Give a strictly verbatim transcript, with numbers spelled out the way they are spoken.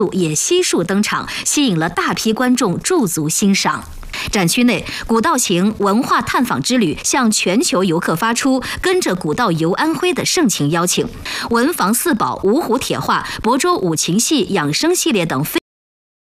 也悉数登场，吸引了大批观众驻足欣赏。展区内，古道行文化探访之旅向全球游客发出跟着古道游安徽的盛情邀请。文房四宝、五虎铁画、亳州五禽戏养生系列等非